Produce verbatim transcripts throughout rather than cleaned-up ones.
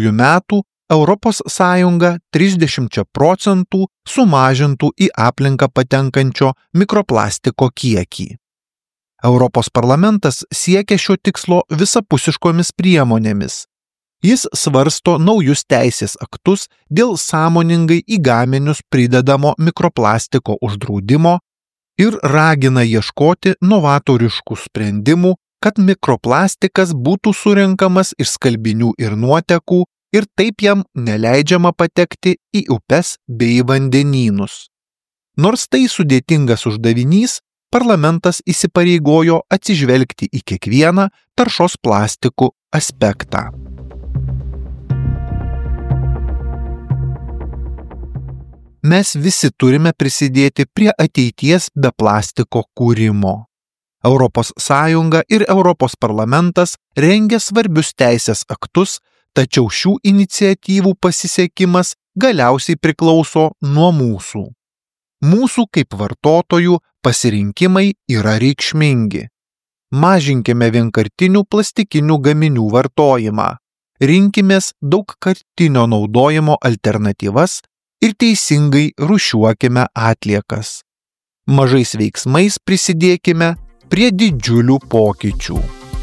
dvidešimtųjų metų Europos Sąjunga trisdešimčia procentų sumažintų į aplinką patenkančio mikroplastiko kiekį. Europos parlamentas siekia šio tikslo visapusiškomis priemonėmis. Jis svarsto naujus teisės aktus dėl sąmoningai į gaminius pridedamo mikroplastiko uždraudimo ir ragina ieškoti novatoriškų sprendimų, kad mikroplastikas būtų surenkamas iš skalbinių ir nuotekų ir taip jam neleidžiama patekti į upes bei vandenynus. Nors tai sudėtingas uždavinys, parlamentas įsipareigojo atsižvelgti į kiekvieną taršos plastikų aspektą. Mes visi turime prisidėti prie ateities be plastiko kūrimo. Europos Sąjunga ir Europos parlamentas rengia svarbius teisės aktus, tačiau šių iniciatyvų pasisekimas galiausiai priklauso nuo mūsų. Mūsų kaip vartotojų pasirinkimai yra reikšmingi. Mažinkime vienkartinių plastikinių gaminių vartojimą, rinkimės daugkartinio naudojimo alternatyvas ir teisingai rūšiuokime atliekas. Mažais veiksmais prisidėkime prie didžiulių pokyčių.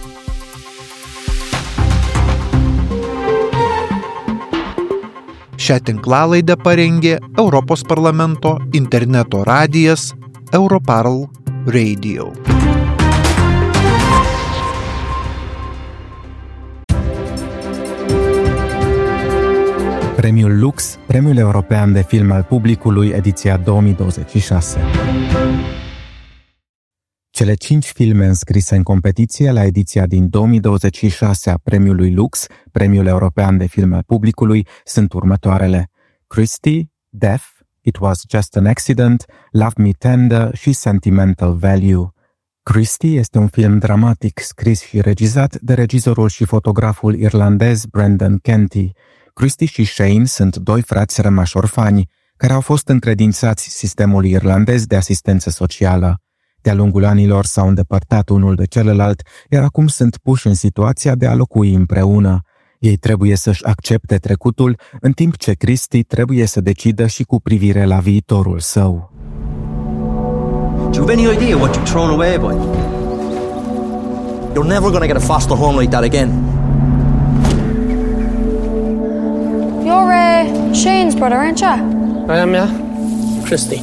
Šią tinklalaidę parengė Europos parlamento interneto radijas Europarl Radio. Premiul Lux, Premiul European de Film al Publicului, ediția două mii douăzeci și șase. Cele cinci filme înscrise în competiție la ediția din două mii douăzeci și șase a Premiului Lux, Premiul European de Film al Publicului, sunt următoarele: Christie, Death, It Was Just an Accident, Love Me Tender și Sentimental Value. Christie este un film dramatic scris și regizat de regizorul și fotograful irlandez Brendan Kenty. Christie și Shane sunt doi frați rămași orfani, care au fost încredințați sistemului irlandez de asistență socială. De-a lungul anilor s-au îndepărtat unul de celălalt, iar acum sunt puși în situația de a locui împreună. Ei trebuie să-și accepte trecutul, în timp ce Christie trebuie să decidă și cu privire la viitorul său. Do you have any idea what you've thrown away, boy? You're never gonna get a foster home like that again. You're uh, Shane's brother, aren't you? I am, yeah. Christie.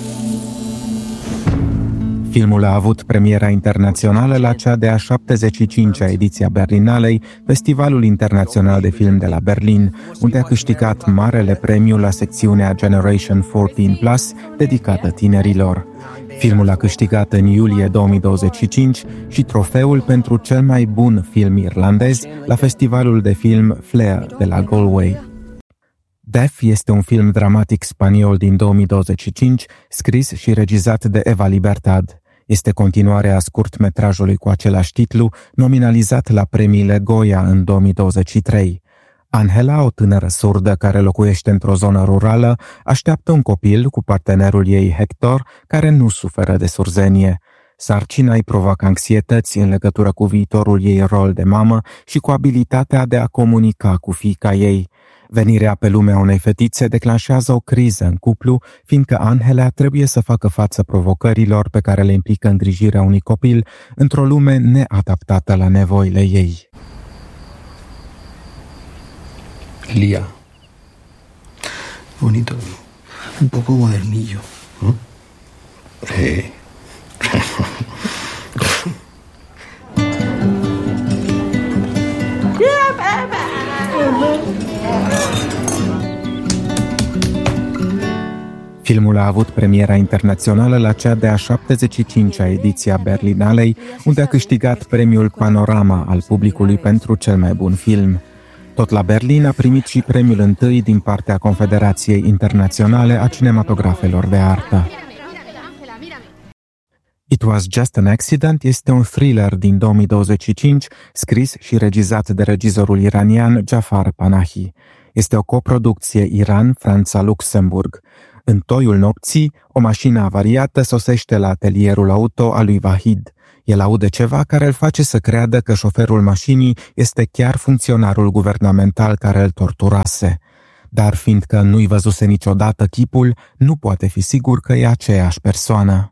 Filmul a avut premiera internațională la cea de-a șaptezeci și cincea ediție a Berlinalei, Festivalul Internațional de Film de la Berlin, unde a câștigat marele premiu la secțiunea Generation paisprezece plus, dedicată tinerilor. Filmul a câștigat în iulie două mii douăzeci și cinci și trofeul pentru cel mai bun film irlandez la Festivalul de Film Flare de la Galway. Death este un film dramatic spaniol din două mii douăzeci și cinci, scris și regizat de Eva Libertad. Este continuarea scurtmetrajului cu același titlu, nominalizat la premiile Goya în două mii douăzeci și trei. Angela, o tânără surdă care locuiește într-o zonă rurală, așteaptă un copil cu partenerul ei Hector, care nu suferă de surzenie. Sarcina îi provoacă anxietăți în legătură cu viitorul ei rol de mamă și cu abilitatea de a comunica cu fiica ei. Venirea pe lume a unei fetițe declanșează o criză în cuplu, fiindcă Angela trebuie să facă față provocărilor pe care le implică îngrijirea unui copil într-o lume neadaptată la nevoile ei. Lia. Bonito. Un poco modernillo. ¿Mm? Sí. Filmul a avut premiera internațională la cea de-a șaptezeci și cincea ediție a Berlinalei, unde a câștigat premiul Panorama al publicului pentru cel mai bun film. Tot la Berlin a primit și premiul întâi din partea Confederației Internaționale a Cinematografelor de Artă. It Was Just an Accident este un thriller din două mii douăzeci și cinci, scris și regizat de regizorul iranian Jafar Panahi. Este o coproducție Iran-Franța-Luxemburg. În toiul nopții, o mașină avariată sosește la atelierul auto al lui Vahid. El aude ceva care îl face să creadă că șoferul mașinii este chiar funcționarul guvernamental care îl torturase. Dar fiindcă nu-i văzuse niciodată chipul, nu poate fi sigur că e aceeași persoană.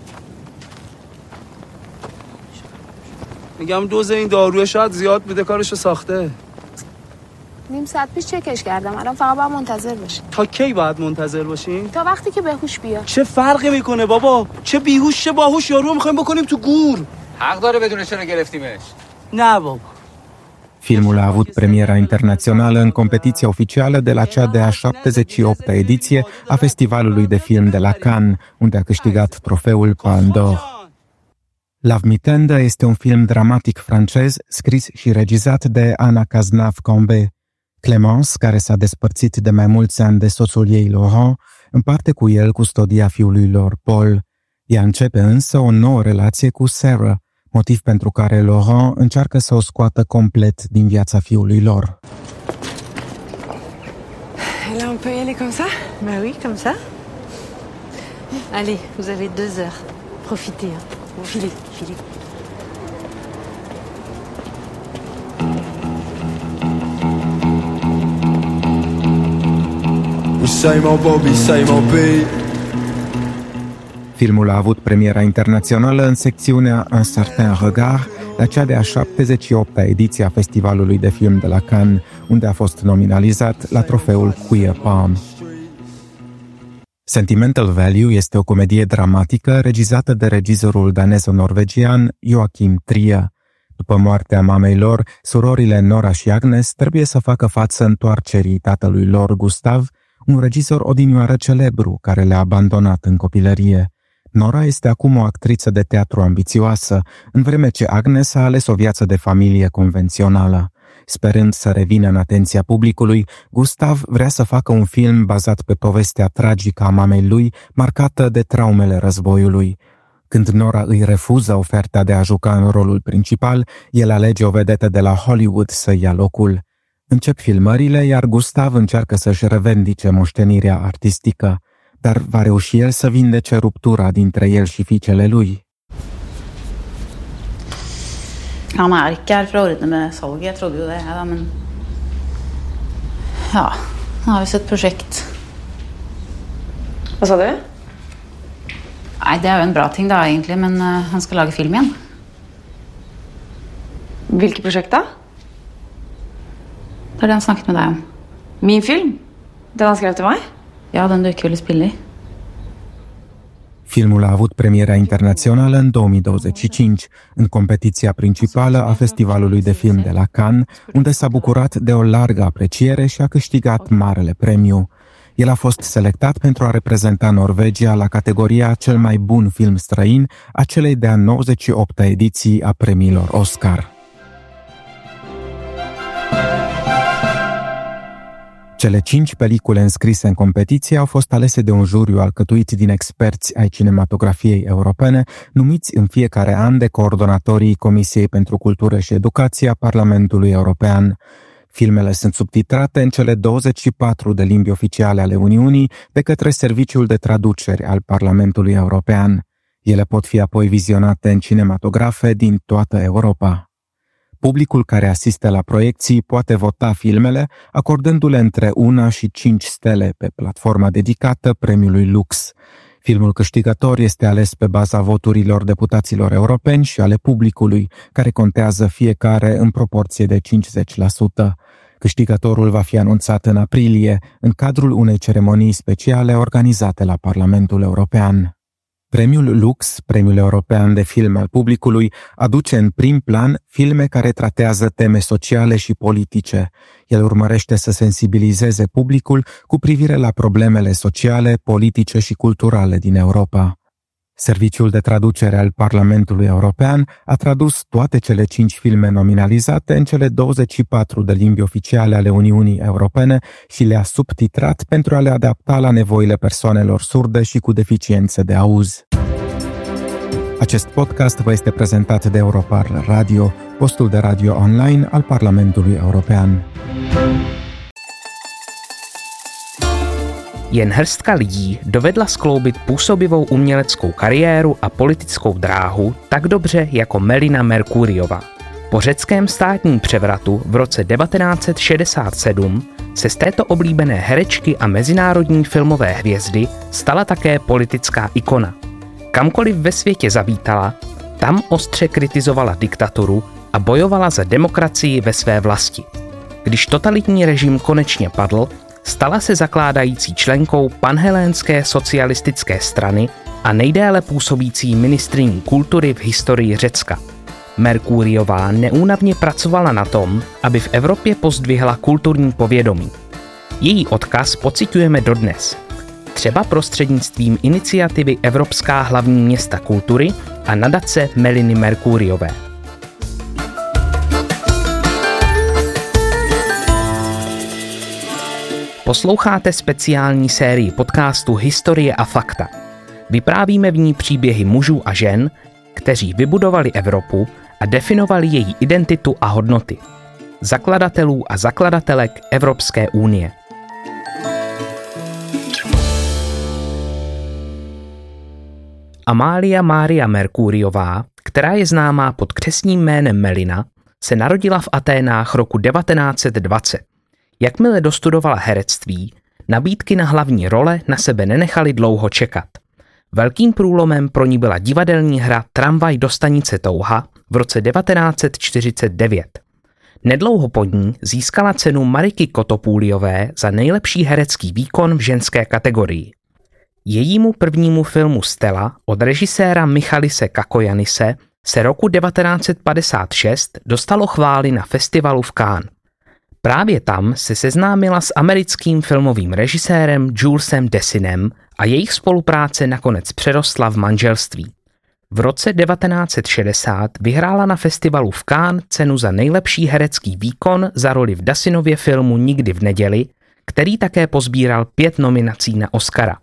میگم دوز این داروی شاید زیاد بوده کارشو ساخته. نیم ساعت پیش چکش کردم. الان فقط باید منتظر باشیم. تا کی باید منتظر باشیم؟ تا وقتی که بهوش بیاد. چه فرقی میکنه بابا؟ چه بیهوش چه باهوش یارو میخوایم بکنیم تو گور. حق داره بدون چرا گرفتیمش. نه بابا. Filmul a avut premiera internațională în competiția oficială de la cea de-a șaptezeci și opta ediție a Festivalului de Film de la Cannes, unde a câștigat trofeul Palme d'Or. La Mitende este un film dramatic francez scris și regizat de Anna Cazenave-Cambe. Clémence, care s-a despărțit de mai mulți ani de soțul ei Laurent, împarte cu el custodia fiului lor Paul. Ea începe însă o nouă relație cu Sarah, motiv pentru care Laurent încearcă să o scoată complet din viața fiului lor. Là, on peut y aller comme ça? Bah oui, comme ça. Allez, vous avez deux heures. Profitez, hein. Filez, filez. Filmul a avut premiera internațională în secțiunea Un certain regard, la cea de-a șaptezeci și opta ediție a Festivalului de Film de la Cannes, unde a fost nominalizat la trofeul Queer Palm. Sentimental Value este o comedie dramatică regizată de regizorul danezo-norvegian Joachim Trier. După moartea mamei lor, surorile Nora și Agnes trebuie să facă față întoarcerii tatălui lor, Gustav, un regizor odinioară celebru care le-a abandonat în copilărie. Nora este acum o actriță de teatru ambițioasă, în vreme ce Agnes a ales o viață de familie convențională. Sperând să revină în atenția publicului, Gustav vrea să facă un film bazat pe povestea tragică a mamei lui, marcată de traumele războiului. Când Nora îi refuză oferta de a juca în rolul principal, el alege o vedetă de la Hollywood să ia locul. Încep filmările, iar Gustav încearcă să-și revendice moștenirea artistică, dar va reuși el să vindece ruptura dintre el și fiicele lui. Han er ikke her for å ordne med salget, jeg trodde jo det, ja, men ja, han har visst et prosjekt. Hva sa du? Nei, det er jo en bra ting da, egentlig, men uh, han skal lage film igjen. Hvilket prosjekt da? Det er det han snakket med deg om. Min film? Den han skrev til meg? Ja, den du ikke ville spille i. Filmul a avut premiera internațională în două mii douăzeci și cinci, în competiția principală a Festivalului de Film de la Cannes, unde s-a bucurat de o largă apreciere și a câștigat marele premiu. El a fost selectat pentru a reprezenta Norvegia la categoria cel mai bun film străin a celei de-a nouăzeci și opta ediții a premiilor Oscar. Cele cinci pelicule înscrise în competiție au fost alese de un juriu alcătuit din experți ai cinematografiei europene, numiți în fiecare an de coordonatorii Comisiei pentru Cultură și Educație a Parlamentului European. Filmele sunt subtitrate în cele douăzeci și patru de limbi oficiale ale Uniunii de către Serviciul de Traduceri al Parlamentului European. Ele pot fi apoi vizionate în cinematografe din toată Europa. Publicul care asistă la proiecții poate vota filmele, acordându-le între una și cinci stele pe platforma dedicată premiului Lux. Filmul câștigător este ales pe baza voturilor deputaților europeni și ale publicului, care contează fiecare în proporție de cincizeci la sută. Câștigătorul va fi anunțat în aprilie, în cadrul unei ceremonii speciale organizate la Parlamentul European. Premiul Lux, Premiul European de Film al Publicului, aduce în prim plan filme care tratează teme sociale și politice. El urmărește să sensibilizeze publicul cu privire la problemele sociale, politice și culturale din Europa. Serviciul de traducere al Parlamentului European a tradus toate cele cinci filme nominalizate în cele douăzeci și patru de limbi oficiale ale Uniunii Europene și le-a subtitrat pentru a le adapta la nevoile persoanelor surde și cu deficiențe de auz. Acest podcast vă este prezentat de Europarl Radio, postul de radio online al Parlamentului European. Jen hrstka lidí dovedla skloubit působivou uměleckou kariéru a politickou dráhu tak dobře jako Melina Mercuriová. Po řeckém státním převratu v roce devatenáct set šedesát sedm se z této oblíbené herečky a mezinárodní filmové hvězdy stala také politická ikona. Kamkoliv ve světě zavítala, tam ostře kritizovala diktaturu a bojovala za demokracii ve své vlasti. Když totalitní režim konečně padl, stala se zakládající členkou panhelénské socialistické strany a nejdéle působící ministryní kultury v historii Řecka. Mercuriová neúnavně pracovala na tom, aby v Evropě pozdvihla kulturní povědomí. Její odkaz pociťujeme dodnes. Třeba prostřednictvím iniciativy Evropská hlavní města kultury a nadace Meliny Mercuriové. Posloucháte speciální sérii podcastu Historie a fakta. Vyprávíme v ní příběhy mužů a žen, kteří vybudovali Evropu a definovali její identitu a hodnoty. Zakladatelů a zakladatelek Evropské unie. Amália Mária Mercuriová, která je známá pod křestním jménem Melina, se narodila v Aténách roku devatenáct set dvacet. Jakmile dostudovala herectví, nabídky na hlavní role na sebe nenechaly dlouho čekat. Velkým průlomem pro ní byla divadelní hra Tramvaj do stanice Touha v roce devatenáct set čtyřicet devět. Nedlouho po ní získala cenu Mariky Kotopouliové za nejlepší herecký výkon v ženské kategorii. Jejímu prvnímu filmu Stella od režiséra Michalise Kakoyanise se roku devatenáct set padesát šest dostalo chvály na festivalu v Cannes. Právě tam se seznámila s americkým filmovým režisérem Julesem Dessinem a jejich spolupráce nakonec přerostla v manželství. V roce devatenáct set šedesát vyhrála na festivalu v Cannes cenu za nejlepší herecký výkon za roli v Dessinově filmu Nikdy v neděli, který také pozbíral pět nominací na Oscara.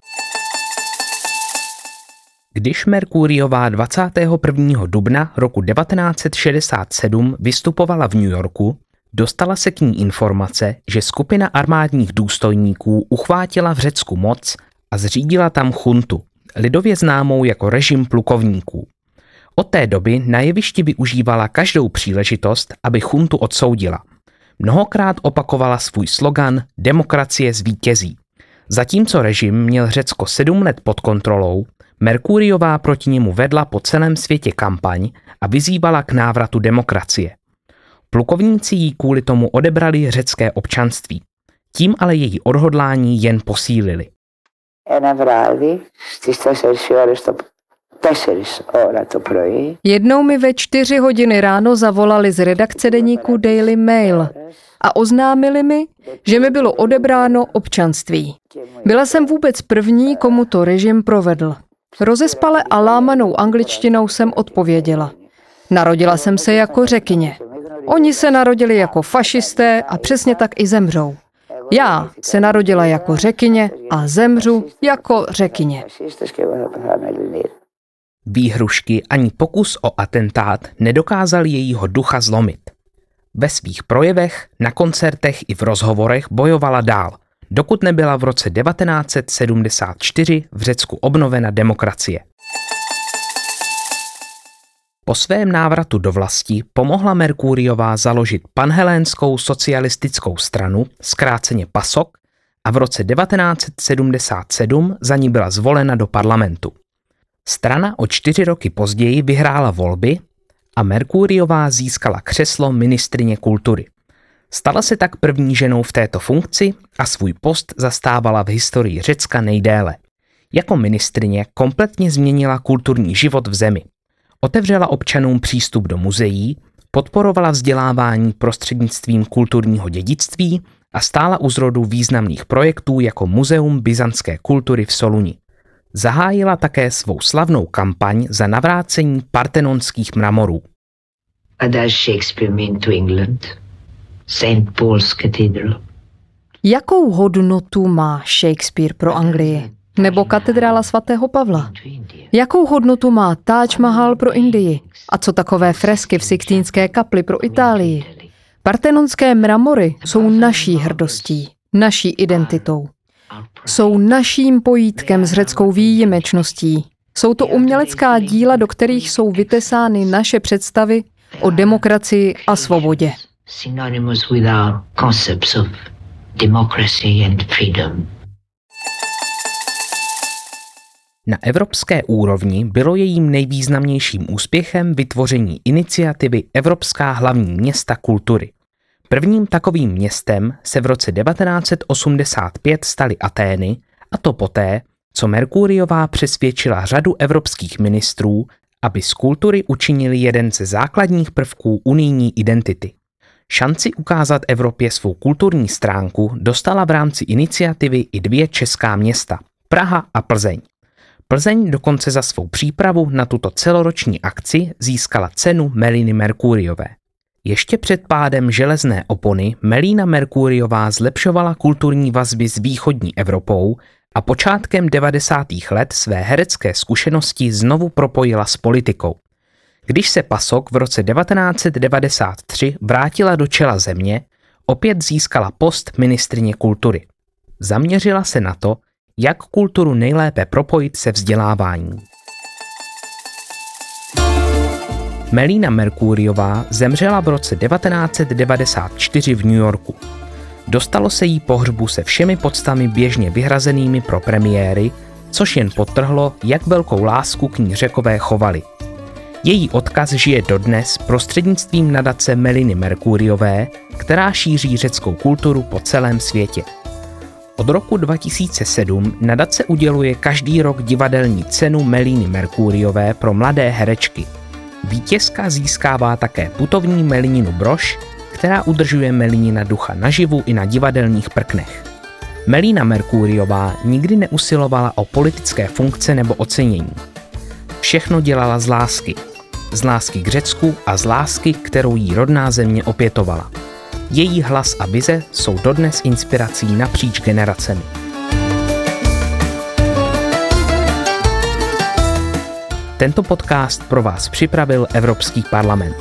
Když Mercuriová dvacátého prvního dubna roku devatenáct set šedesát sedm vystupovala v New Yorku, dostala se k ní informace, že skupina armádních důstojníků uchvátila v Řecku moc a zřídila tam chuntu, lidově známou jako režim plukovníků. Od té doby na jevišti využívala každou příležitost, aby chuntu odsoudila. Mnohokrát opakovala svůj slogan Demokracie zvítězí. Zatímco režim měl Řecko sedm let pod kontrolou, Mercuriová proti němu vedla po celém světě kampaň a vyzývala k návratu demokracie. Plukovníci jí kvůli tomu odebrali řecké občanství. Tím ale její odhodlání jen posílili. Jednou mi ve čtyři hodiny ráno zavolali z redakce deníku Daily Mail a oznámili mi, že mi bylo odebráno občanství. Byla jsem vůbec první, komu to režim provedl. Rozespale a lámanou angličtinou jsem odpověděla. Narodila jsem se jako Řekyně. Oni se narodili jako fašisté a přesně tak i zemřou. Já se narodila jako Řekyně a zemřu jako Řekyně. Výhrušky ani pokus o atentát nedokázal jejího ducha zlomit. Ve svých projevech, na koncertech i v rozhovorech bojovala dál, dokud nebyla v roce devatenáct set sedmdesát čtyři v Řecku obnovena demokracie. Po svém návratu do vlasti pomohla Mercuriová založit panhelénskou socialistickou stranu, zkráceně PASOK, a v roce devatenáct set sedmdesát sedm za ní byla zvolena do parlamentu. Strana o čtyři roky později vyhrála volby a Mercuriová získala křeslo ministryně kultury. Stala se tak první ženou v této funkci a svůj post zastávala v historii Řecka nejdéle. Jako ministryně kompletně změnila kulturní život v zemi. Otevřela občanům přístup do muzeí, podporovala vzdělávání prostřednictvím kulturního dědictví a stála u zrodu významných projektů jako Muzeum byzantské kultury v Soluni. Zahájila také svou slavnou kampaň za navrácení partenonských mramorů. What does Shakespeare mean to England? Saint Paul's Cathedral. Jakou hodnotu má Shakespeare pro Anglii? Nebo katedrála svatého Pavla? Jakou hodnotu má Taj Mahal pro Indii? A co takové fresky v Sixtínské kapli pro Itálii? Partenonské mramory jsou naší hrdostí, naší identitou. Jsou naším pojítkem s řeckou výjimečností. Jsou to umělecká díla, do kterých jsou vytesány naše představy o demokracii a svobodě. Synonymous with our concepts of democracy and freedom. Na evropské úrovni bylo jejím nejvýznamnějším úspěchem vytvoření iniciativy Evropská hlavní města kultury. Prvním takovým městem se v roce devatenáct set osmdesát pět staly Atény, a to poté, co Mercuriová přesvědčila řadu evropských ministrů, aby z kultury učinili jeden ze základních prvků unijní identity. Šanci ukázat Evropě svou kulturní stránku dostala v rámci iniciativy i dvě česká města, Praha a Plzeň. Plzeň dokonce za svou přípravu na tuto celoroční akci získala cenu Meliny Mercuriové. Ještě před pádem železné opony Melina Mercuriová zlepšovala kulturní vazby s východní Evropou a počátkem devadesátých let své herecké zkušenosti znovu propojila s politikou. Když se Pasok v roce devatenáct set devadesát tři vrátila do čela země, opět získala post ministryně kultury. Zaměřila se na to, jak kulturu nejlépe propojit se vzděláváním. Melina Mercuriová zemřela v roce devatenáct set devadesát čtyři v New Yorku. Dostalo se jí pohřbu se všemi poctami běžně vyhrazenými pro premiéry, což jen podtrhlo, jak velkou lásku k ní Řekové chovali. Její odkaz žije dodnes prostřednictvím nadace Meliny Mercuriové, která šíří řeckou kulturu po celém světě. Od roku dva tisíce sedm nadace uděluje každý rok divadelní cenu Meliny Mercuriové pro mladé herečky. Vítězka získává také putovní Melininu brož, která udržuje Melinina ducha naživu i na divadelních prknech. Melina Mercuriová nikdy neusilovala o politické funkce nebo ocenění. Všechno dělala z lásky. Z lásky k Řecku a z lásky, kterou jí rodná země opětovala. Její hlas a vize jsou dodnes inspirací napříč generacemi. Tento podcast pro vás připravil Evropský parlament.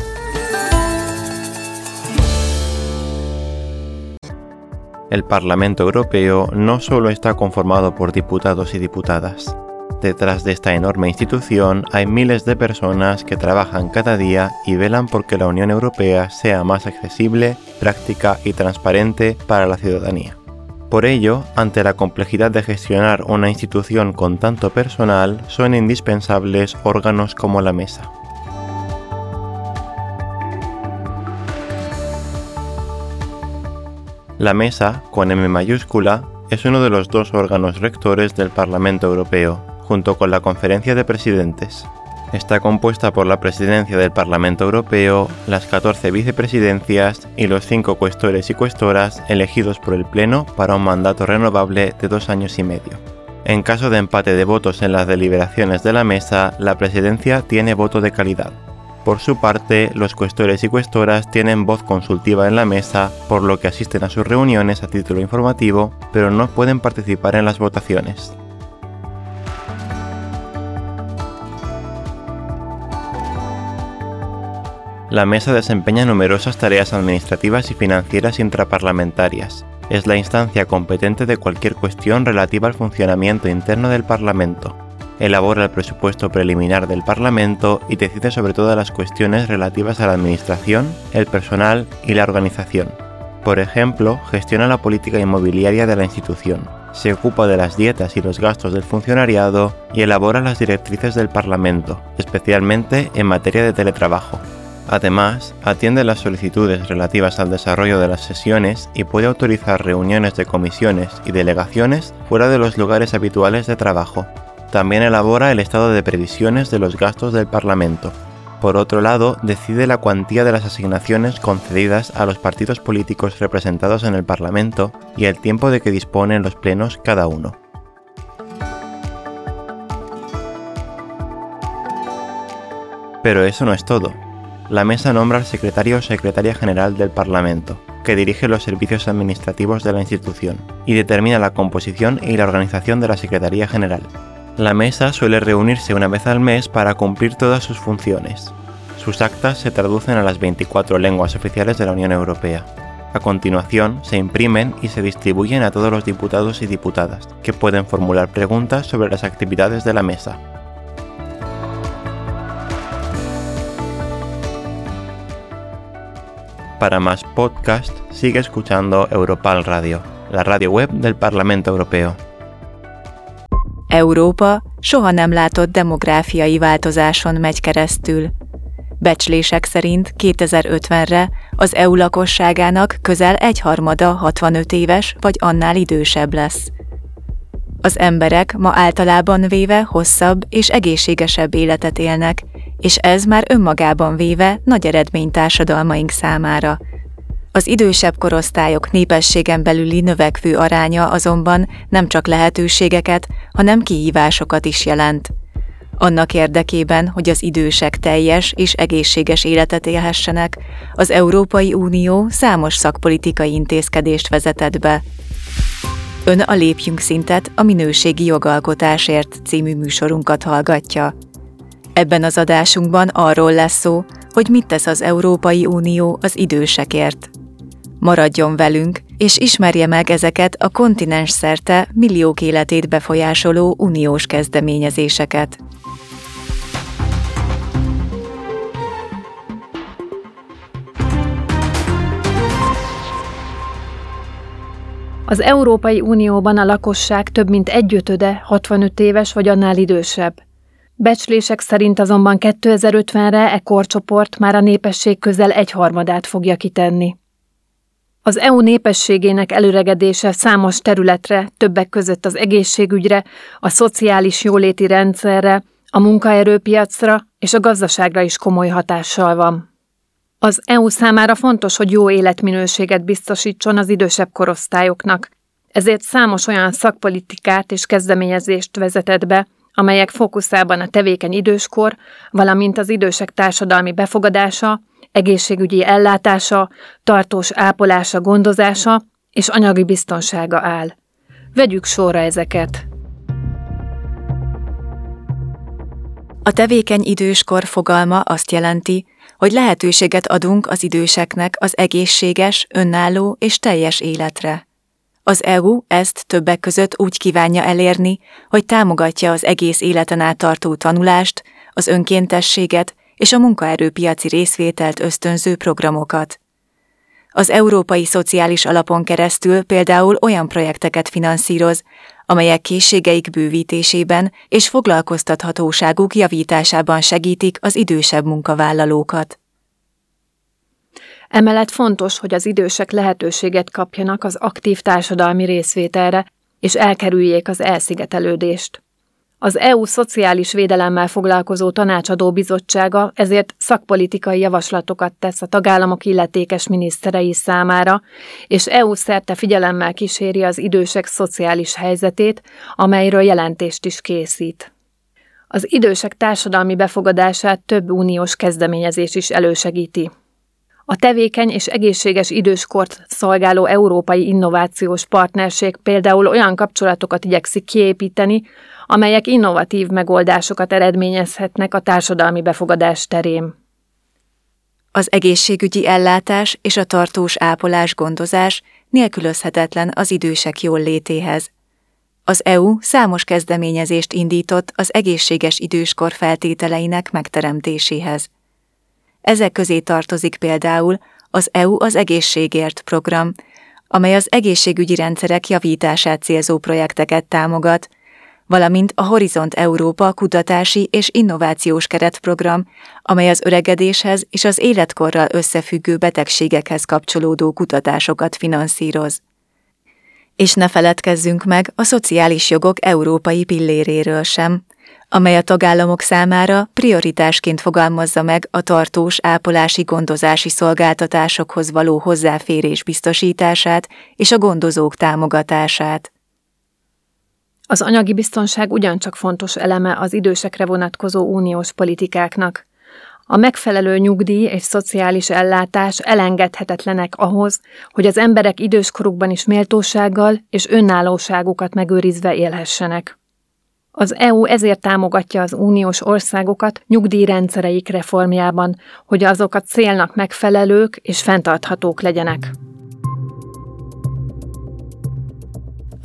El Parlamento Europeo no solo está conformado por diputados y diputadas. Detrás de esta enorme institución hay miles de personas que trabajan cada día y velan por que la Unión Europea sea más accesible, práctica y transparente para la ciudadanía. Por ello, ante la complejidad de gestionar una institución con tanto personal, son indispensables órganos como la Mesa. La Mesa, con M mayúscula, es uno de los dos órganos rectores del Parlamento Europeo, junto con la Conferencia de Presidentes. Está compuesta por la Presidencia del Parlamento Europeo, las catorce vicepresidencias y los cinco cuestores y cuestoras elegidos por el Pleno para un mandato renovable de dos años y medio. En caso de empate de votos en las deliberaciones de la Mesa, la Presidencia tiene voto de calidad. Por su parte, los cuestores y cuestoras tienen voz consultiva en la Mesa, por lo que asisten a sus reuniones a título informativo, pero no pueden participar en las votaciones. La Mesa desempeña numerosas tareas administrativas y financieras intraparlamentarias. Es la instancia competente de cualquier cuestión relativa al funcionamiento interno del Parlamento. Elabora el presupuesto preliminar del Parlamento y decide sobre todas las cuestiones relativas a la administración, el personal y la organización. Por ejemplo, gestiona la política inmobiliaria de la institución, se ocupa de las dietas y los gastos del funcionariado y elabora las directrices del Parlamento, especialmente en materia de teletrabajo. Además, atiende las solicitudes relativas al desarrollo de las sesiones y puede autorizar reuniones de comisiones y delegaciones fuera de los lugares habituales de trabajo. También elabora el estado de previsiones de los gastos del Parlamento. Por otro lado, decide la cuantía de las asignaciones concedidas a los partidos políticos representados en el Parlamento y el tiempo de que disponen los plenos cada uno. Pero eso no es todo. La Mesa nombra al secretario o secretaria general del Parlamento, que dirige los servicios administrativos de la institución, y determina la composición y la organización de la Secretaría General. La Mesa suele reunirse una vez al mes para cumplir todas sus funciones. Sus actas se traducen a las veinticuatro lenguas oficiales de la Unión Europea. A continuación, se imprimen y se distribuyen a todos los diputados y diputadas, que pueden formular preguntas sobre las actividades de la mesa. Para más podcast, sigue escuchando Europal Radio, la radio web del Parlamento Europeo. Európa soha nem látott demográfiai változáson megy keresztül. Becslések szerint kétezer-ötvenre az é u lakosságának közel egyharmada hatvanöt éves vagy annál idősebb lesz. Az emberek ma általában véve hosszabb és egészségesebb életet élnek, és ez már önmagában véve nagy eredmény társadalmaink számára. Az idősebb korosztályok népességen belüli növekvő aránya azonban nem csak lehetőségeket, hanem kihívásokat is jelent. Annak érdekében, hogy az idősek teljes és egészséges életet élhessenek, az Európai Unió számos szakpolitikai intézkedést vezetett be. Ön a Lépjünk szintet a minőségi jogalkotásért című műsorunkat hallgatja. Ebben az adásunkban arról lesz szó, hogy mit tesz az Európai Unió az idősekért. Maradjon velünk, és ismerje meg ezeket a kontinens szerte milliók életét befolyásoló uniós kezdeményezéseket. Az Európai Unióban a lakosság több mint egyötöde hatvanöt éves vagy annál idősebb. Becslések szerint azonban kétezer-ötvenre e korcsoport már a népesség közel egyharmadát fogja kitenni. Az é u népességének előregedése számos területre, többek között az egészségügyre, a szociális jóléti rendszerre, a munkaerőpiacra és a gazdaságra is komoly hatással van. Az é u számára fontos, hogy jó életminőséget biztosítson az idősebb korosztályoknak, ezért számos olyan szakpolitikát és kezdeményezést vezetett be, amelyek fókuszában a tevékeny időskor, valamint az idősek társadalmi befogadása, egészségügyi ellátása, tartós ápolása, gondozása és anyagi biztonsága áll. Vegyük sorra ezeket. A tevékeny időskor fogalma azt jelenti, hogy lehetőséget adunk az időseknek az egészséges, önálló és teljes életre. Az é u ezt többek között úgy kívánja elérni, hogy támogatja az egész életen át tartó tanulást, az önkéntességet és a munkaerőpiaci részvételt ösztönző programokat. Az Európai Szociális Alapon keresztül például olyan projekteket finanszíroz, amelyek készségeik bővítésében és foglalkoztathatóságuk javításában segítik az idősebb munkavállalókat. Emellett fontos, hogy az idősek lehetőséget kapjanak az aktív társadalmi részvételre, és elkerüljék az elszigetelődést. Az é u szociális védelemmel foglalkozó tanácsadó bizottsága ezért szakpolitikai javaslatokat tesz a tagállamok illetékes miniszterei számára, és é u szerte figyelemmel kíséri az idősek szociális helyzetét, amelyről jelentést is készít. Az idősek társadalmi befogadását több uniós kezdeményezés is elősegíti. A tevékeny és egészséges időskort szolgáló Európai Innovációs Partnerség például olyan kapcsolatokat igyekszik kiépíteni, amelyek innovatív megoldásokat eredményezhetnek a társadalmi befogadás terén. Az egészségügyi ellátás és a tartós ápolás gondozás nélkülözhetetlen az idősek jólétéhez. Az é u számos kezdeményezést indított az egészséges időskor feltételeinek megteremtéséhez. Ezek közé tartozik például az é u az egészségért program, amely az egészségügyi rendszerek javítását célzó projekteket támogat, valamint a Horizont Európa kutatási és innovációs keretprogram, amely az öregedéshez és az életkorral összefüggő betegségekhez kapcsolódó kutatásokat finanszíroz. És ne feledkezzünk meg a szociális jogok európai pilléréről sem, amely a tagállamok számára prioritásként fogalmazza meg a tartós ápolási gondozási szolgáltatásokhoz való hozzáférés biztosítását és a gondozók támogatását. Az anyagi biztonság ugyancsak fontos eleme az idősekre vonatkozó uniós politikáknak. A megfelelő nyugdíj és szociális ellátás elengedhetetlenek ahhoz, hogy az emberek időskorukban is méltósággal és önállóságukat megőrizve élhessenek. Az é u ezért támogatja az uniós országokat nyugdíjrendszereik reformjában, hogy azok a célnak megfelelők és fenntarthatók legyenek.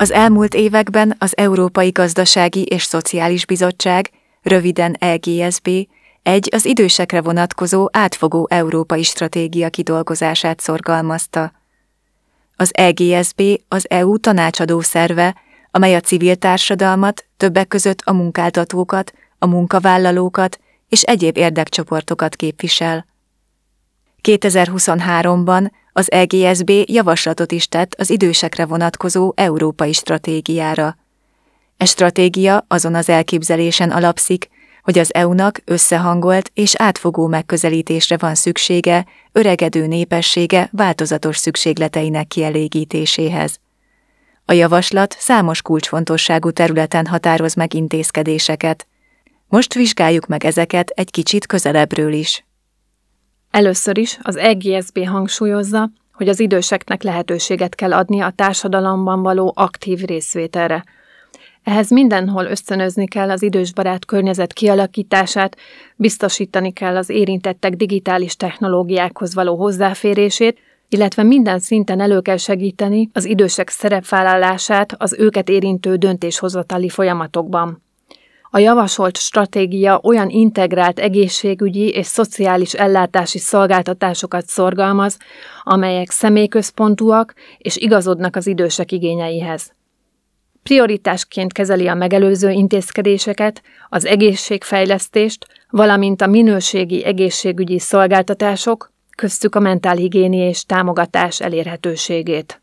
Az elmúlt években az Európai Gazdasági és Szociális Bizottság, röviden E G S B, egy az idősekre vonatkozó átfogó európai stratégia kidolgozását szorgalmazta. Az E G S B az E U tanácsadó szerve, amely a civil társadalmat, többek között a munkáltatókat, a munkavállalókat és egyéb érdekcsoportokat képvisel. kétezer-huszonháromban az E G S B javaslatot is tett az idősekre vonatkozó európai stratégiára. E stratégia azon az elképzelésen alapszik, hogy az E U-nak összehangolt és átfogó megközelítésre van szüksége öregedő népessége változatos szükségleteinek kielégítéséhez. A javaslat számos kulcsfontosságú területen határoz meg intézkedéseket. Most vizsgáljuk meg ezeket egy kicsit közelebbről is. Először is az E G S B hangsúlyozza, hogy az időseknek lehetőséget kell adni a társadalomban való aktív részvételre. Ehhez mindenhol ösztönözni kell az idősbarát környezet kialakítását, biztosítani kell az érintettek digitális technológiákhoz való hozzáférését, illetve minden szinten elő kell segíteni az idősek szerepvállalását az őket érintő döntéshozatali folyamatokban. A javasolt stratégia olyan integrált egészségügyi és szociális ellátási szolgáltatásokat szorgalmaz, amelyek személyközpontúak és igazodnak az idősek igényeihez. Prioritásként kezeli a megelőző intézkedéseket, az egészségfejlesztést, valamint a minőségi egészségügyi szolgáltatások, köztük a mentálhigiéniás támogatás elérhetőségét.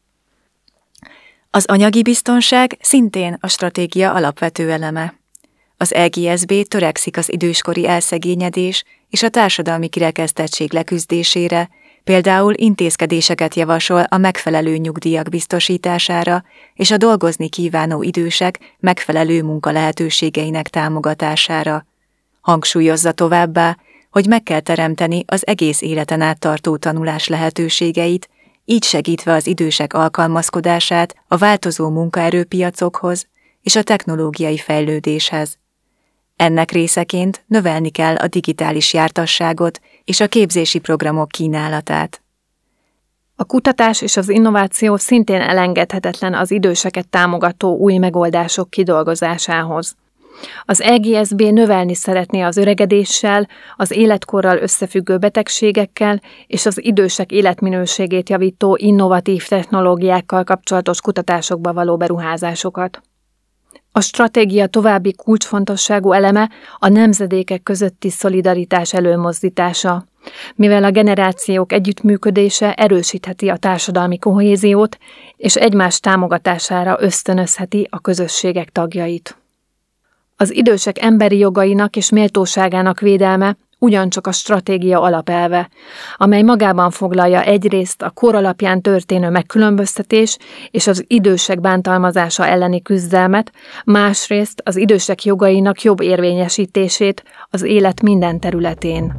Az anyagi biztonság szintén a stratégia alapvető eleme. Az E G S B törekszik az időskori elszegényedés és a társadalmi kirekesztettség leküzdésére, például intézkedéseket javasol a megfelelő nyugdíjak biztosítására és a dolgozni kívánó idősek megfelelő munkalehetőségeinek támogatására. Hangsúlyozza továbbá, hogy meg kell teremteni az egész életen át tartó tanulás lehetőségeit, így segítve az idősek alkalmazkodását a változó munkaerőpiacokhoz és a technológiai fejlődéshez. Ennek részeként növelni kell a digitális jártasságot és a képzési programok kínálatát. A kutatás és az innováció szintén elengedhetetlen az időseket támogató új megoldások kidolgozásához. Az E G S B növelni szeretné az öregedéssel, az életkorral összefüggő betegségekkel és az idősek életminőségét javító innovatív technológiákkal kapcsolatos kutatásokba való beruházásokat. A stratégia további kulcsfontosságú eleme a nemzedékek közötti szolidaritás előmozdítása, mivel a generációk együttműködése erősítheti a társadalmi kohéziót, és egymás támogatására ösztönözheti a közösségek tagjait. Az idősek emberi jogainak és méltóságának védelme ugyancsak a stratégia alapelve, amely magában foglalja egyrészt a kor alapján történő megkülönböztetés és az idősek bántalmazása elleni küzdelmet, másrészt az idősek jogainak jobb érvényesítését az élet minden területén.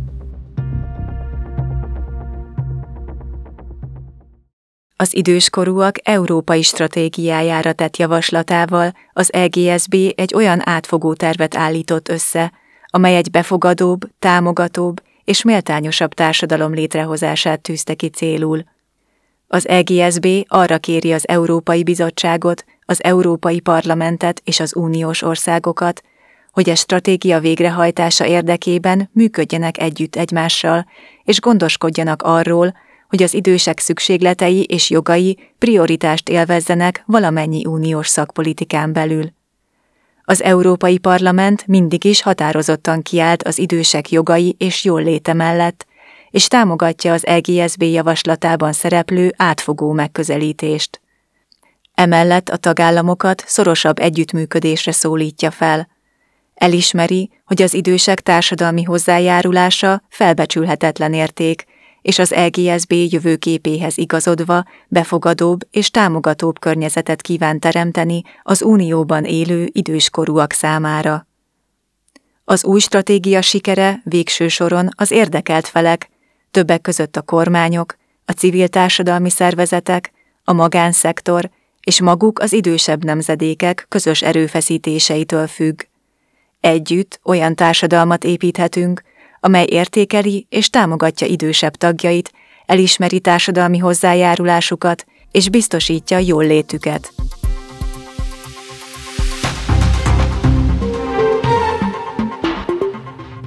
Az időskorúak európai stratégiájára tett javaslatával az E G S B egy olyan átfogó tervet állított össze, amely egy befogadóbb, támogatóbb és méltányosabb társadalom létrehozását tűzte ki célul. Az E G S B arra kéri az Európai Bizottságot, az Európai Parlamentet és az uniós országokat, hogy a stratégia végrehajtása érdekében működjenek együtt egymással, és gondoskodjanak arról, hogy az idősek szükségletei és jogai prioritást élvezzenek valamennyi uniós szakpolitikán belül. Az Európai Parlament mindig is határozottan kiállt az idősek jogai és jólléte mellett, és támogatja az E G S B javaslatában szereplő átfogó megközelítést. Emellett a tagállamokat szorosabb együttműködésre szólítja fel. Elismeri, hogy az idősek társadalmi hozzájárulása felbecsülhetetlen érték, és az E G S B jövőképéhez igazodva befogadóbb és támogatóbb környezetet kíván teremteni az Unióban élő időskorúak számára. Az új stratégia sikere végső soron az érdekelt felek, többek között a kormányok, a civil társadalmi szervezetek, a magánszektor és maguk az idősebb nemzedékek közös erőfeszítéseitől függ. Együtt olyan társadalmat építhetünk, amely értékeli és támogatja idősebb tagjait, elismeri társadalmi hozzájárulásukat és biztosítja jóllétüket.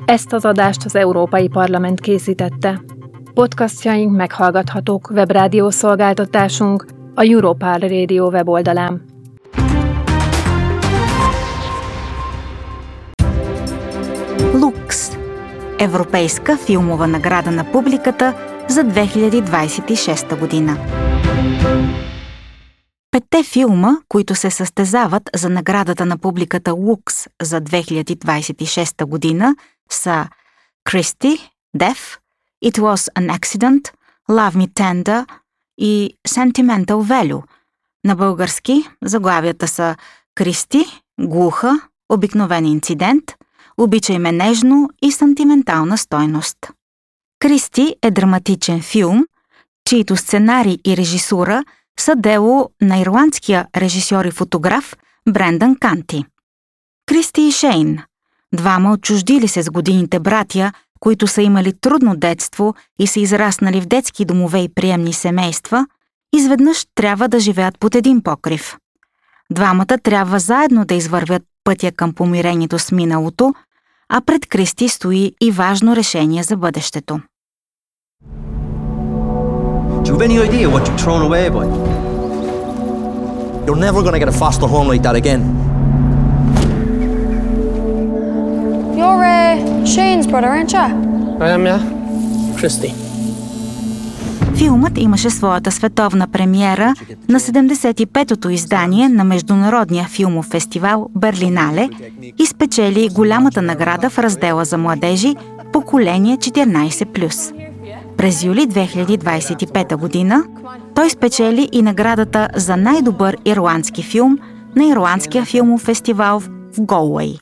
Ezt az adást az Európai Parlament készítette. Podcastjaink meghallgathatók webrádió szolgáltatásunk, a Europarl Radio weboldalán. Лукс – Европейска филмова награда на публиката за две хиляди двадесет и шеста година. Петте филма, които се състезават за наградата на публиката Лукс за две хиляди двадесет и шеста година са Christie, Deaf, It Was an Accident, Love Me Tender и Sentimental Value. На български заглавията са Кристи, Глуха, Обикновен инцидент, Обичай ме нежно и Сантиментална стойност. Кристи е драматичен филм, чийто сценарий и режисура са дело на ирландския режисьор и фотограф Брендан Канти. Кристи и Шейн, двама отчуждили се с годините братя, които са имали трудно детство и са израснали в детски домове и приемни семейства, изведнъж трябва да живеят под един покрив. Двамата трябва заедно да извървят пътя към помирението с миналото, а пред Кристи стои и важно решение за бъдещето. Do you have any idea what you've thrown away, boy? You're never gonna get a foster home like that again. You're uh, Shane's brother, aren't you? I am, yeah. Christy. Филмът имаше своята световна премиера на седемдесет и петото издание на Международния филмов фестивал Берлинале и спечели голямата награда в раздела за младежи поколение четиринадесет плюс. През юли две хиляди двадесет и пета година той спечели и наградата за най-добър ирландски филм на Ирландския филмов фестивал в Галуей.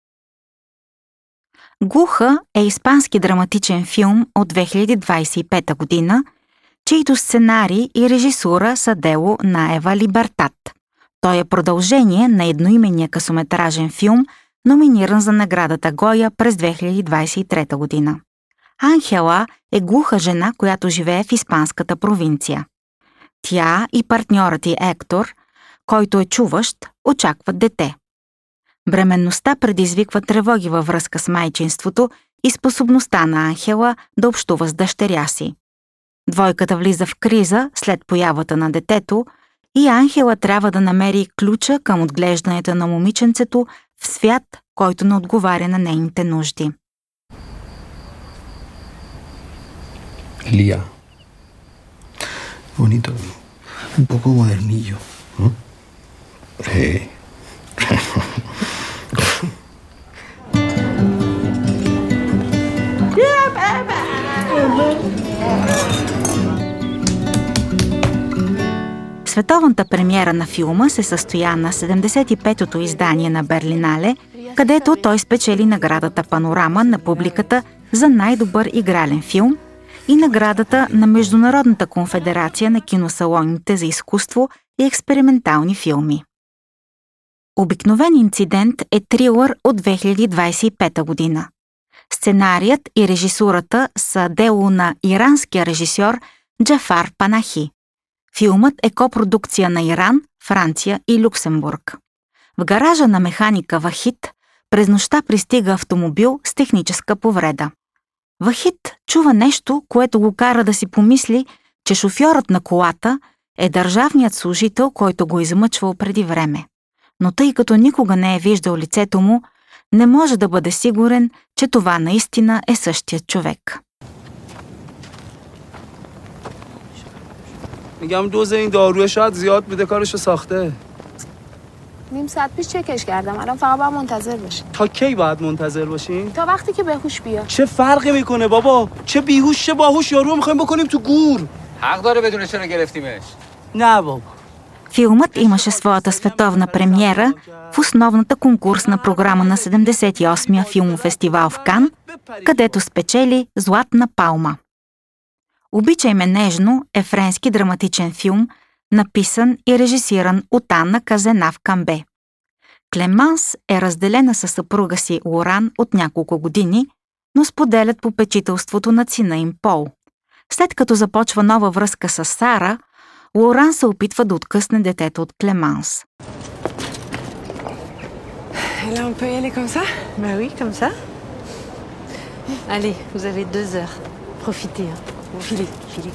Глуха е испански драматичен филм от две хиляди двадесет и пета година, чийто сценарий и режисура са дело на Ева Либертат. Той е продължение на едноименния късометражен филм, номиниран за наградата Гоя през две хиляди двадесет и трета година. Анхела е глуха жена, която живее в испанската провинция. Тя и партньорът й Ектор, който е чуващ, очакват дете. Бременността предизвиква тревоги във връзка с майчинството и способността на Анхела да общува с дъщеря си. Двойката влиза в криза след появата на детето и Анхела трябва да намери ключа към отглеждането на момиченцето в свят, който не отговаря на нейните нужди. Lía. Bonito. Un poco modernillo. ¿Mm? Sí. Световната премиера на филма се състоя на седемдесет и петото издание на Берлинале, където той спечели наградата Панорама на публиката за най-добър игрален филм и наградата на Международната конфедерация на киносалоните за изкуство и експериментални филми. Обикновен инцидент е трилър от две хиляди двадесет и пета година. Сценарият и режисурата са дело на иранския режисьор Джафар Панахи. Филмът е копродукция на Иран, Франция и Люксембург. В гаража на механика Вахид през нощта пристига автомобил с техническа повреда. Вахид чува нещо, което го кара да си помисли, че шофьорът на колата е държавният служител, който го измъчвал преди време. Но тъй като никога не е виждал лицето му, не може да бъде сигурен, че това наистина е същият човек. میگم دوز این داروی شاید زیاد بوده کارشو ساخته. نیم ساعت پیش چکش کردم. الان فقط باید منتظر باشیم. تا کی باید منتظر باشیم؟ تا وقتی که بهوش بیاد. چه فرقی میکنه بابا؟ چه بیهوش چه باهوش یارو میخوایم بکنیم تو گور. حق داره بدون چرا گرفتیمش. نه بابا. Филмът имаше своята световна премиера в основната конкурсна програма на седемдесет и осмия филмов фестивал в Кан, където спечели Златна палма. Обичай ме нежно е френски драматичен филм, написан и режисиран от Анна Казенав Камбе. Клеманс е разделена със съпруга си Лоран от няколко години, но споделят попечителството на сина им Пол. След като започва нова връзка с Сара, Лоран се опитва да откъсне детето от Клеманс. Là, on peut y aller comme ça? Ben oui, comme ça. Allez, vous avez deux heures. Profitez, hein. Filez, filez.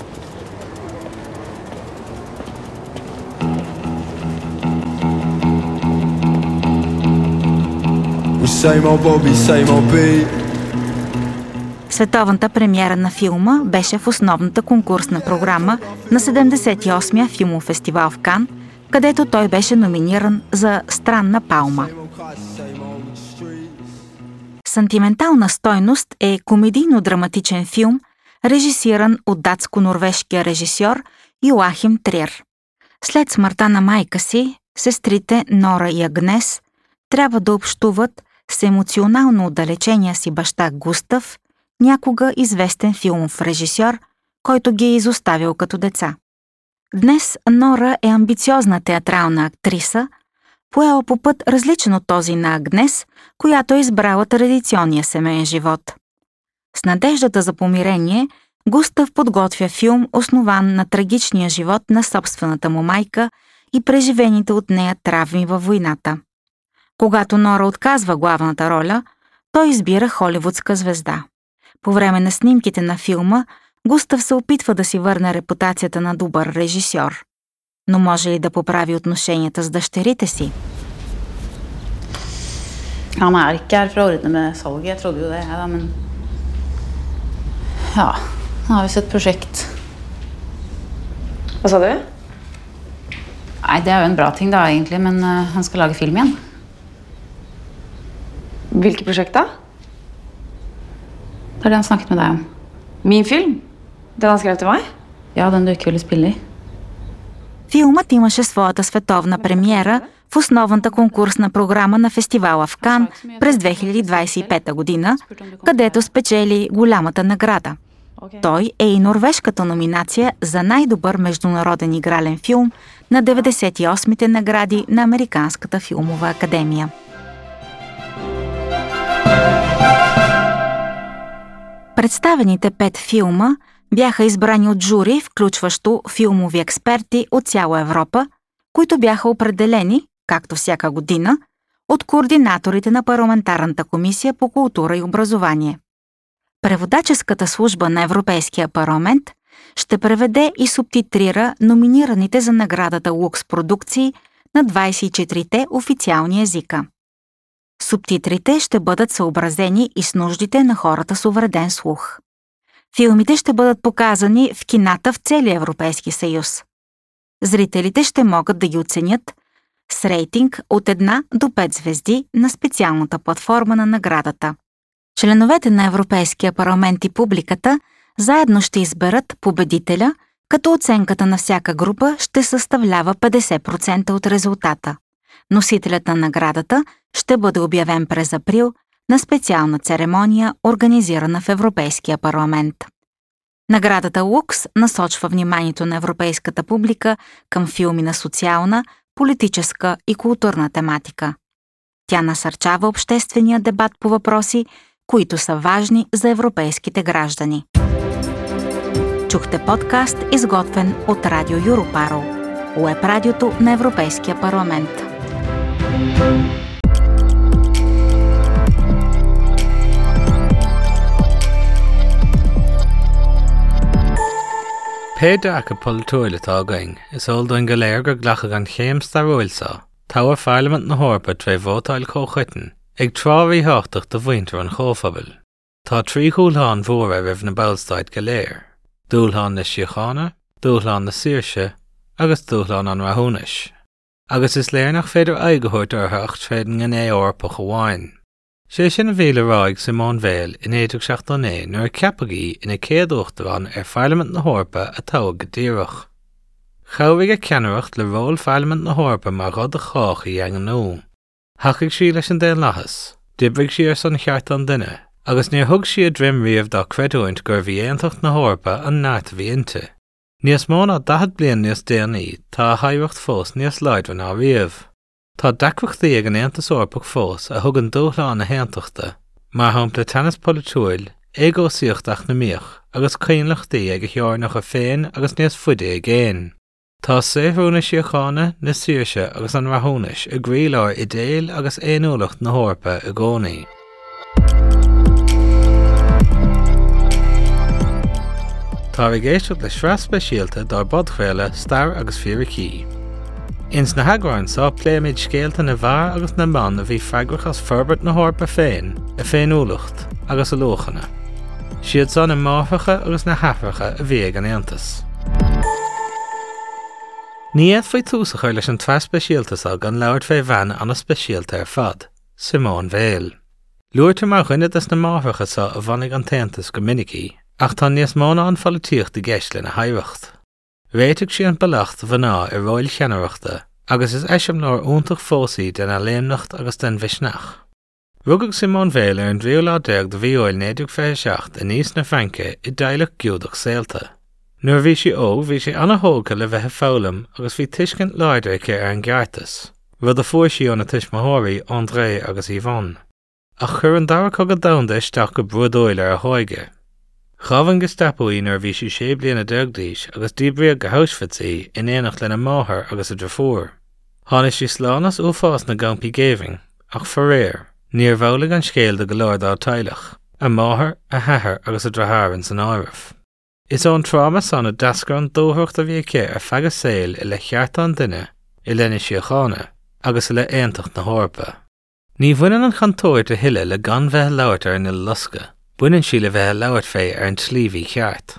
Световната премиера на филма беше в основната конкурсна програма на седемдесет и осмия филмов фестивал в Кан, където той беше номиниран за Странна палма. Сантиментална стойност е комедийно-драматичен филм, режисиран от датско-норвежкия режисьор Йоахим Триер. След смъртта на майка си, сестрите Нора и Агнес трябва да общуват с емоционално отдалечения си баща Густав, някога известен филмов режисьор, който ги е изоставил като деца. Днес Нора е амбициозна театрална актриса, поела по път различен от този на Агнес, която е избрала традиционния семейен живот. С надеждата за помирение, Густав подготвя филм, основан на трагичния живот на собствената му майка и преживените от нея травми във войната. Когато Нора отказва главната роля, той избира холивудска звезда. По време на снимките на филма, Густав се опитва да си върне репутацията на добър режисьор. Но може ли да поправи отношенията с дъщерите си? Han er ikke her for å ordne med salget, jeg trodde jo det, ja, men ja, nå har vi sett prosjekt. Hva sa du? Nei, det er jo en bra ting da, egentlig, men uh, han skal lage film igjen. Hvilket prosjekt da? Det er det han snakket med deg om. Min film? Den han skrev til meg? Ja, den du ikke ville spille i. Филмът имаше своята световна премиера в основната конкурсна програма на фестивала в Кан през две хиляди двадесет и пета година, където спечели голямата награда. Той е и норвежката номинация за най-добър международен игрален филм на деветдесет и осмите награди на Американската филмова академия. Представените пет филма бяха избрани от жури, включващо филмови експерти от цяла Европа, които бяха определени, както всяка година, от координаторите на Парламентарната комисия по култура и образование. Преводаческата служба на Европейския парламент ще преведе и субтитрира номинираните за наградата Лукс продукции на двадесет и четирите официални езика. Субтитрите ще бъдат съобразени и с нуждите на хората с увреден слух. Филмите ще бъдат показани в кината в целия Европейски съюз. Зрителите ще могат да ги оценят с рейтинг от една до пет звезди на специалната платформа на наградата. Членовете на Европейския парламент и публиката заедно ще изберат победителя, като оценката на всяка група ще съставлява петдесет процента от резултата. Носителят на наградата ще бъде обявен през април на специална церемония, организирана в Европейския парламент. Наградата Лукс насочва вниманието на европейската публика към филми на социална, политическа и културна тематика. Тя насърчава обществения дебат по въпроси, които са важни за европейските граждани. Чухте подкаст, изготвен от Радио Юропарл, уеб радиото на Европейския парламент. Péide ach go polúile tá going, is ol doin go léir go ghlacha an chéim starúilsa, táha Parliament na Hórpa tre bhótáil chóchuitin, ag tráhí háchtach do bhaintear an chóphabil. Tá trí chúlháin mhór a ribh na Bellstaid go léir, dúlháin na Síochána, dúlháin na Saoirse, agus dúlháin an Rathúnis. Agus is léir nach féidir aigothirt orthacht trédan an é orpa Hamháin. sé sin a bhéle ráig Simón Weil in éideag seachtain é nuair a ceapagaí ina céad uachtarán ar Parliament na Hórpa atá go díreach. Chomhaigh a ceannaireacht le ról Parliament na Hórpa mar rud a cháchaí ag an nó. Thacaigh sí leis an déan leachas, d'oibrigh sí ar san cheart an duine, agus níor thug sí a drim riamh dá creidúint gur bhí aontacht na Hórpa an náit a bhí inte. Níos mó ná dahad bliain níos déanaí tá a haidhreacht fós níos leidre ná riamh. Tá dacrachtaí ag an Aontas Eorpach fós a thug an dúshlán na héantaachta, mar thampla teannas polúil, égósaíochtach na míoch agus caonlachtaí ag a theornach a féin agus níos fuide ag éin. Tá saothú na Síochána, na Saoirse agus an Rathúnis a gríleir i déal agus éanúlacht na Hórpa a gcónaí. Tá bhí géisteach le sreas speisialta dar bodchréile star agus fíorchaí. Ins na hagráin sá pléimiid scéalta na bhar agus na man a bhí freigrach as Ferbert na Hórpa féin, a féin úlacht, agus a lochanna. Siad san na máfacha agus na hafracha a bhí ag an Aontas. Ní éad faoi túsacha leis an twa speisialtas a gan leabhart fé bhean anna speisialta ar fad, Simón Weil. Luairtar mar chuine as na máfacha sa a bhanig an Taontas go minicí, ach tá níos mána an folaíocht i gceist le na haidhreacht. Réiteach sí an balacht bhaná ar roiil cheanaireachta, agus is eisiom leir úntaach fósaí den a léimnacht agus den bhisneach. Rugach Simón Weil ar an bhríolá deag do bhí óil néadúg feithseacht a níos na Franca i dteaghlach giúdach saolta. Nuair bhí si ó, bhí sé anna hóga le bheitthe fólam agus bhí tuiscint láidirce ar an gceartas, rud a fuair sí óna tuismothirí André agus Yvonne. Ach chur an dara cogad damhanda isteach go brudóil ar a háige. Chavan Gestapoí nuair bhí si sé bliana deagdíis agus díbriaag go Auschwitz-í in éanacht lena máthair agus a drefuair. Tháinig sí slánas uafás na gampaí géimhing, ach foréir, níor bhoghlaigh an scéal de go leor dá teaghlach, a máthair, a hathair agus a drathair san áireamh. Is ón tráma sanna dascar an dóthacht a bhí aici ar feagas saoil i le cheart an duine, i lena síochána, agus i le Aontacht na Hórpa. Ní bhaineann an chantóir de hiile le gan bheith leabhart ar na lusca, buineann sí le bheith leabhart fé ar an tslíomhí cheart.